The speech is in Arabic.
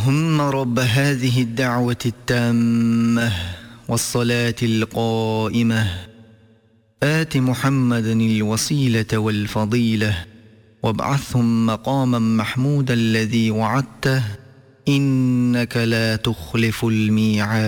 اللهم رب هذه الدعوة التامة والصلاة القائمة آت محمدا الوسيلة والفضيلة وابعثهم مقاما محمودا الذي وعدته إنك لا تخلف الميعاد.